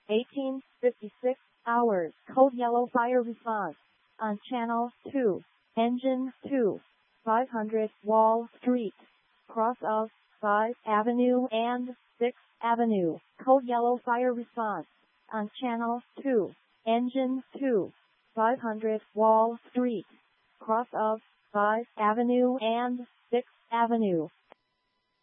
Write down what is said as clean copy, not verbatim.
18:56 hours. Code yellow fire response on channel 2. Engine 2. 500 Wall Street. Cross of 5th Avenue and 6th Avenue. Code yellow fire response on channel 2. Engine 2. 500 Wall Street. Cross of 5th Avenue and 6th Avenue.